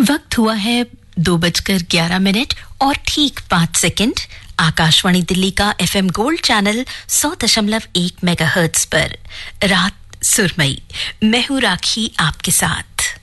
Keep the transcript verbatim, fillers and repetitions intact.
वक्त हुआ है दो बजकर ग्यारह मिनट और ठीक पाँच सेकंड। आकाशवाणी दिल्ली का एफएम गोल्ड चैनल सौ दशमलव एक मेगाहर्ट्ज पर रात सुरमई। मैं हूं राखी आपके साथ।